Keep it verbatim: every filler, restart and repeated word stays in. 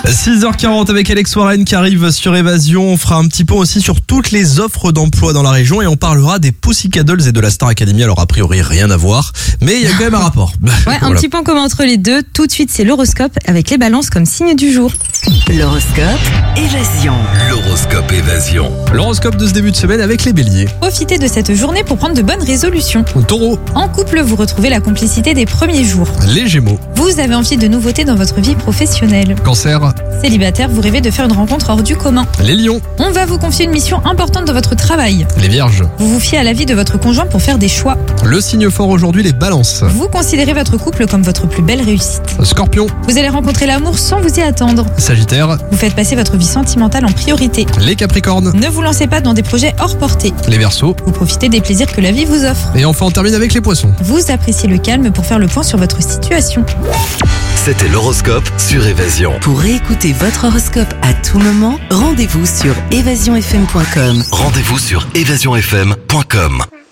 six heures quarante avec Alex Warren qui arrive sur Évasion. On fera un petit point aussi sur toutes les offres d'emploi dans la région et on parlera des Pussycat Dolls et de la Star Academy. Alors a priori rien à voir, mais il y a quand même un rapport. Ouais, voilà. Un petit point commun entre les deux. Tout de suite, c'est l'horoscope avec les balances comme signe du jour. L'horoscope Évasion. L'horoscope Évasion. L'horoscope de ce début de semaine avec les béliers. Profitez de cette journée pour prendre de bonnes résolutions. Taureau, En couple, vous retrouvez la complicité des premiers jours. les gémeaux, Vous avez envie de nouveautés dans votre vie professionnelle. cancer, Célibataire, vous rêvez de faire une rencontre hors du commun. les lions, On va vous confier une mission importante dans votre travail. les vierges. Vous vous fiez à l'avis de votre conjoint pour faire des choix. Le signe fort aujourd'hui, les balances. Vous considérez votre couple comme votre plus belle réussite. Scorpion, Vous allez rencontrer l'amour sans vous y attendre. sagittaire, Vous faites passer votre vie sentimentale en priorité. les capricornes, Ne vous lancez pas dans des projets hors portée. les verseaux. Vous profitez des plaisirs que la vie vous offre. Et enfin on termine avec les poissons. Vous appréciez le calme pour faire le point sur votre situation. C'était l'horoscope sur Évasion. Pour écouter votre horoscope à tout moment, rendez-vous sur évasion f m point com. Rendez-vous sur évasion f m point com.